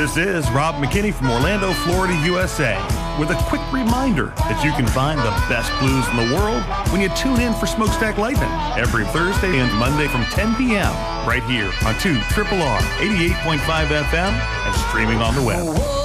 This is Rob McKinney from Orlando, Florida, USA, with a quick reminder that you can find the best blues in the world when you tune in for Smokestack Lightning every Thursday and Monday from 10 p.m. right here on 2 RRR 88.5 FM and streaming on the web.